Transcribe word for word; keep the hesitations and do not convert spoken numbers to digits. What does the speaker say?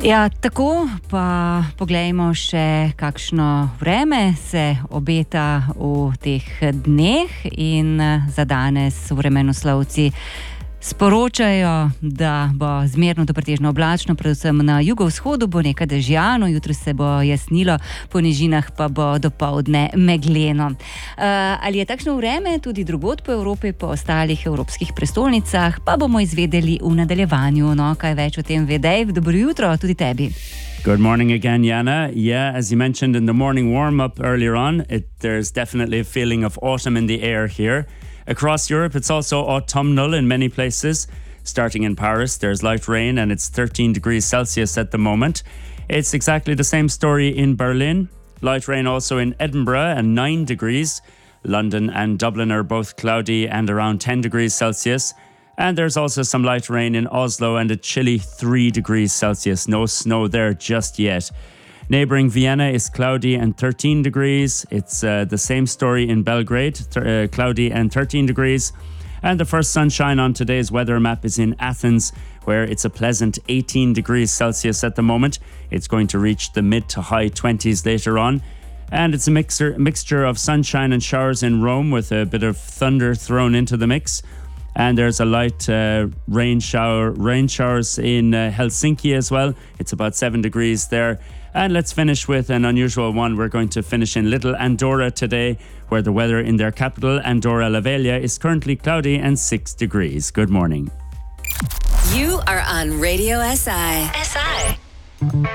Ja, tako pa poglejmo še, kakšno vreme se obeta v teh dneh in za danes vremenoslovci sporočajo, da bo zmerno do pretežno oblačno, predvsem na jugovzhodu bo nekaj dežjano, jutri se bo jasnilo, po nižinah pa bo dopoldne megleno. Uh, ali je takšno vreme tudi drugod po Evropi, po ostalih evropskih prestolnicah, pa bomo izvedeli v nadaljevanju. No, kaj več o tem ve Dave. Dobro jutro tudi tebi. Good morning again, Jana. Yeah, as you mentioned in the morning warm-up earlier on, it, there's definitely a feeling of autumn in the air here. Across Europe, it's also autumnal in many places. Starting in Paris, there's light rain and it's thirteen degrees Celsius at the moment. It's exactly the same story in Berlin. Light rain also in Edinburgh and nine degrees. London and Dublin are both cloudy and around ten degrees Celsius. And there's also some light rain in Oslo and a chilly three degrees Celsius. No snow there just yet. Neighbouring Vienna is cloudy and thirteen degrees. It's uh, the same story in Belgrade, th- uh, cloudy and thirteen degrees. And the first sunshine on today's weather map is in Athens, where it's a pleasant eighteen degrees Celsius at the moment. It's going to reach the mid to high twenties later on. And it's a mixer, mixture of sunshine and showers in Rome with a bit of thunder thrown into the mix. And there's a light uh, rain shower, rain showers in uh, Helsinki as well. It's about seven degrees there. And let's finish with an unusual one. We're going to finish in Little Andorra today, where the weather in their capital, Andorra la Vella, is currently cloudy and six degrees. Good morning. You are on Radio S I. S I.